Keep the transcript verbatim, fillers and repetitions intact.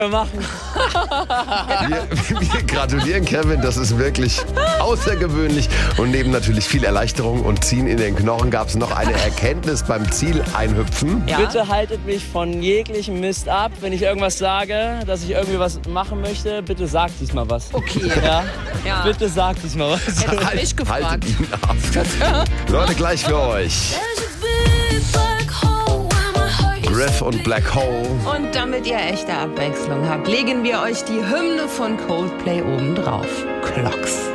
machen. Wir, wir gratulieren Kevin, das ist wirklich außergewöhnlich. Und neben natürlich viel Erleichterung und Ziehen in den Knochen gab es noch eine Erkenntnis beim Ziel einhüpfen. Ja? Bitte haltet mich von jeglichem Mist ab. Wenn ich irgendwas sage, dass ich irgendwie was machen möchte, bitte sagt diesmal was. Okay. Ja? Ja. Bitte sagt diesmal was. Hättest du mich gefragt. Haltet ihn ab. Leute, gleich für euch. Griff und Black Hole. Und damit ihr echte Abwechslung habt, legen wir euch die Hymne von Coldplay obendrauf. Clocks.